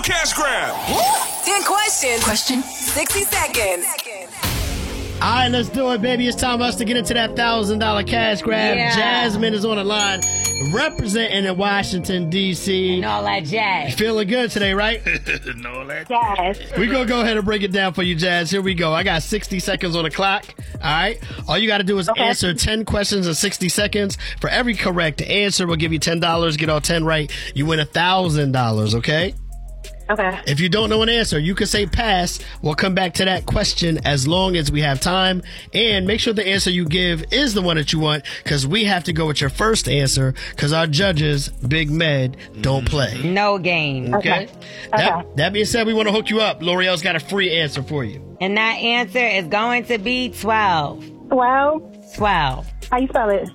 cash grab. 10 questions. 60 seconds. All right, let's do it, baby. It's time for us to get into that $1,000 cash grab. Yeah. Jasmine is on the line, representing in Washington, D.C. And all that jazz. Feeling good today, right? No, that. Yes. We're going to go ahead and break it down for you, Jazz. Here we go. I got 60 seconds on the clock. All right. All you got to do is answer 10 questions in 60 seconds. For every correct answer, we'll give you $10. Get all 10 right, you win $1,000, okay? Okay. If you don't know an answer, you can say pass. We'll come back to that question as long as we have time. And make sure the answer you give is the one that you want, because we have to go with your first answer, because our judges, Big Med, don't play. No game. Okay? That being said, we want to hook you up. L'Oreal's got a free answer for you. And that answer is going to be 12. Well, 12. how you spell it?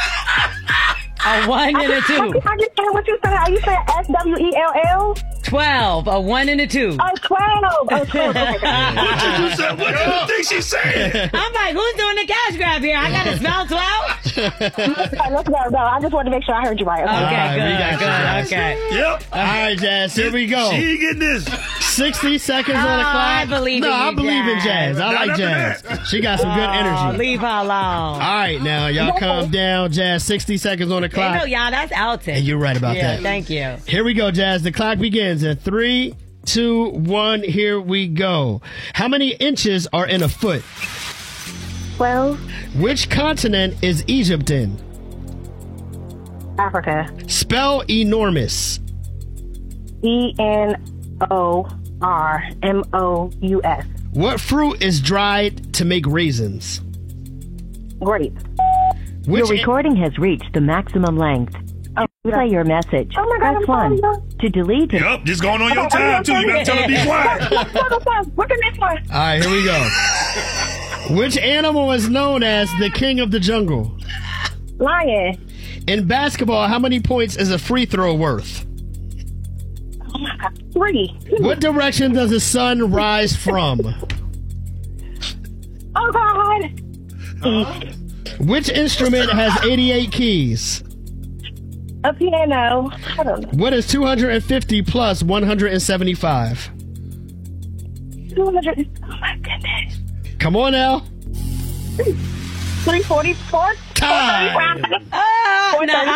A 1 and a 2. I just said what you said. How you said SWELL? 12. A 1 and a 2. Oh, 12. Oh, 12. Okay. What do you think she's saying? I'm like, who's doing the cash grab here? I got to spell 12? Okay, let's go. No, I just wanted to make sure I heard you right. Okay. All right, we got you, Good. Jazz. Okay. Yep. All right, Jazz, here we go. She ain't getting this. 60 seconds on the clock. I believe in No, I you, believe in Jazz. Jazz. I like Not Jazz. after She got some good Oh, energy. leave her alone. All right, now, y'all calm down. Jazz, 60 seconds on the Hey, clock. no, y'all, that's Elton. And you're right about Yeah, that. thank you. Here we go, Jazz. The clock begins in 3, 2, 1. Here we go. How many inches are in a foot? 12. Which continent is Egypt in? Africa. Spell enormous. ENORMOUS. What fruit is dried to make raisins? Great. Which Your recording has reached the maximum length. To play your message, Oh my God, press I'm 1. sorry. To delete it, Yup, this going on your time, too. You better tell her to be quiet. What's the next one? All right, here we go. Which animal is known as the king of the jungle? Lion. In basketball, how many points is a free throw worth? Oh my God. 3. What direction does the sun rise from? Oh God. Which instrument has 88 keys? A piano. I don't know. What is 250 plus 175? 200. Oh my goodness. Come on now. 344. Time. Oh, no,